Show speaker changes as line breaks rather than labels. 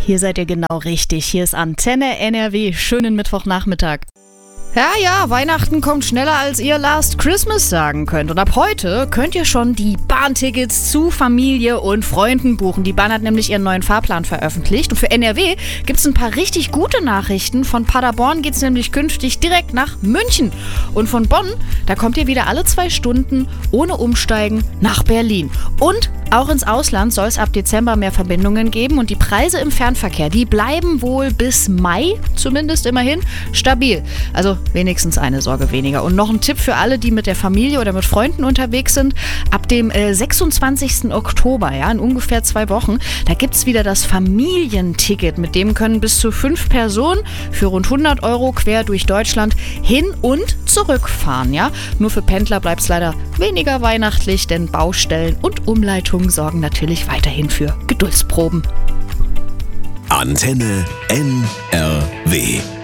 Hier seid ihr genau richtig. Hier ist Antenne NRW. Schönen Mittwochnachmittag. Ja, Weihnachten kommt schneller, als ihr Last Christmas sagen könnt. Und ab heute könnt ihr schon die Bahntickets zu Familie und Freunden buchen. Die Bahn hat nämlich ihren neuen Fahrplan veröffentlicht. Und für NRW gibt es ein paar richtig gute Nachrichten. Von Paderborn geht es nämlich künftig direkt nach München. Und von Bonn, da kommt ihr wieder alle 2 Stunden ohne Umsteigen nach Berlin. Und auch ins Ausland soll es ab Dezember mehr Verbindungen geben. Und die Preise im Fernverkehr, die bleiben wohl bis Mai, zumindest immerhin, stabil. Also wenigstens eine Sorge weniger. Und noch ein Tipp für alle, die mit der Familie oder mit Freunden unterwegs sind. Ab dem 26. Oktober, ja, in ungefähr 2 Wochen, da gibt es wieder das Familienticket. Mit dem können bis zu 5 Personen für rund 100 € quer durch Deutschland hin und zurückfahren. Ja? Nur für Pendler bleibt es leider weniger weihnachtlich, denn Baustellen und Umleitungen sorgen natürlich weiterhin für Geduldsproben.
Antenne NRW.